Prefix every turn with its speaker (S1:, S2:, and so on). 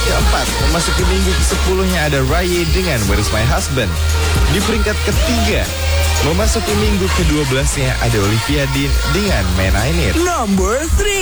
S1: keempat, memasuki minggu ke-10-nya ada Raya dengan Where's My Husband. Di peringkat ketiga, memasuki minggu ke-12-nya ada Olivia Dean dengan Man I Need.
S2: Number 3.